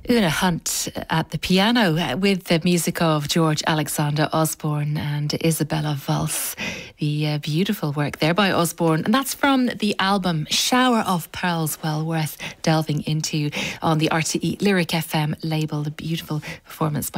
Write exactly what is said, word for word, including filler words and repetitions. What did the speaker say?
Una Hunt at the piano with the music of George Alexander Osborne and Isabella Valls. The uh, beautiful work there by Osborne, and that's from the album Shower of Pearls, well worth delving into on the R T E Lyric F M label. The beautiful performance by